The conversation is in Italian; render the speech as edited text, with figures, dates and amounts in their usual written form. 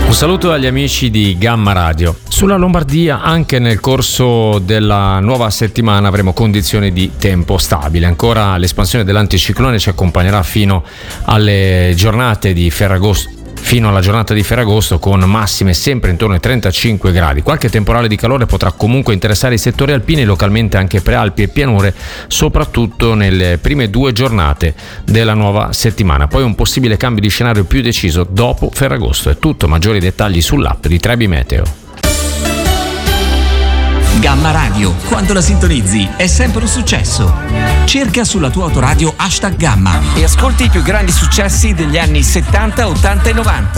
Un saluto agli amici di Gamma Radio. Sulla Lombardia anche nel corso della nuova settimana avremo condizioni di tempo stabile. Ancora l'espansione dell'anticiclone ci accompagnerà fino alle giornate di Ferragosto. Fino alla giornata di Ferragosto, con massime sempre intorno ai 35 gradi. Qualche temporale di calore potrà comunque interessare i settori alpini, localmente anche prealpi e pianure, soprattutto nelle prime 2 giornate della nuova settimana. Poi un possibile cambio di scenario più deciso dopo Ferragosto. È tutto, maggiori dettagli sull'app di Trebi Meteo. Gamma Radio, quando la sintonizzi è sempre un successo. Cerca sulla tua autoradio #Gamma e ascolti i più grandi successi degli anni 70, 80 e 90.